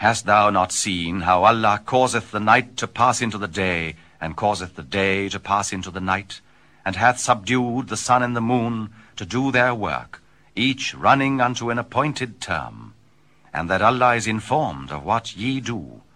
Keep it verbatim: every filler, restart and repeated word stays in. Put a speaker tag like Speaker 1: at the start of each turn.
Speaker 1: Hast thou not seen how Allah causeth the night to pass into the day, and causeth the day to pass into the night, and hath subdued the sun and the moon to do their work, each running unto an appointed term, and that Allah is informed of what ye do,